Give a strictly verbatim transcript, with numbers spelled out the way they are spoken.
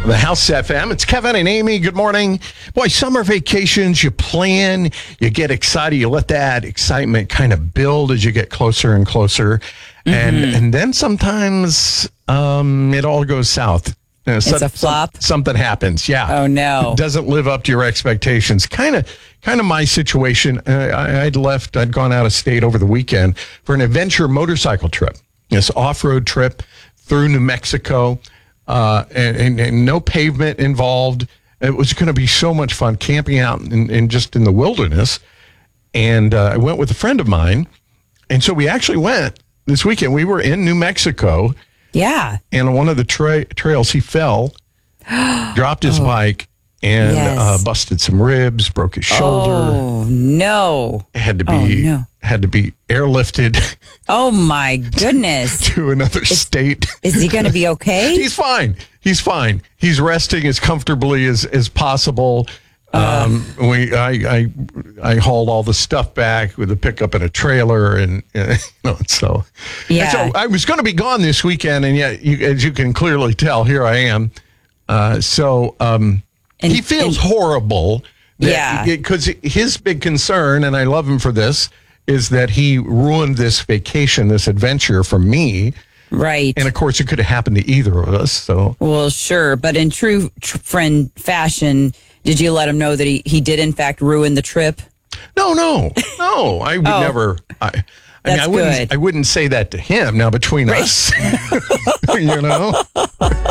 The House F M. It's Kevin and Amy. Good morning. Boy, summer vacations, you plan, you get excited, you let that excitement kind of build as you get closer and closer. Mm-hmm. And and then sometimes um, it all goes south. You know, it's some, a flop. Some, something happens. Yeah. Oh, no. It doesn't live up to your expectations. Kind of kind of my situation. Uh, I, I'd left, I'd gone out of state over the weekend for an adventure motorcycle trip. This off-road trip through New Mexico. Uh, and, and, and no pavement involved. It was going to be so much fun camping out in, in just in the wilderness. And uh, I went with a friend of mine. And so we actually went this weekend. We were in New Mexico. Yeah. And on one of the tra- trails, he fell, dropped his oh, bike, and yes. uh, busted some ribs, broke his shoulder. Oh, no. Had to be, oh, no. had to be airlifted. Oh, my goodness. to another is, state. Is he going to be okay? He's fine. He's fine. He's resting as comfortably as, as possible. Uh, um, we, I, I, I hauled all the stuff back with a pickup and a trailer, and uh, you know, so yeah. And so I was going to be gone this weekend, and yet, you, as you can clearly tell, here I am. Uh, so um, and, he feels and, horrible. That, yeah, because his big concern, and I love him for this, is that he ruined this vacation, this adventure for me. Right. And of course, it could have happened to either of us. So, well, sure. But in true tr- friend fashion, did you let him know that he, he did, in fact, ruin the trip? No, no, no. I would oh, never. I, I mean, I good. wouldn't. I wouldn't say that to him. Now, between right. us, you know.